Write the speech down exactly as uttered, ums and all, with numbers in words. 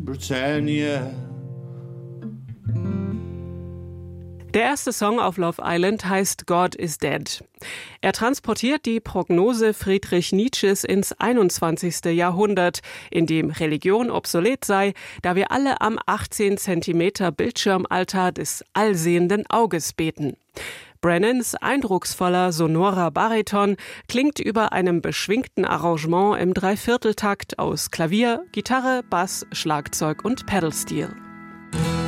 Britannia. Der erste Song auf Love Island heißt God is Dead. Er transportiert die Prognose Friedrich Nietzsches ins einundzwanzigste Jahrhundert, in dem Religion obsolet sei, da wir alle am achtzehn Zentimeter Bildschirmaltar des allsehenden Auges beten. Brennans eindrucksvoller, sonorer Bariton klingt über einem beschwingten Arrangement im Dreivierteltakt aus Klavier, Gitarre, Bass, Schlagzeug und Pedalsteel.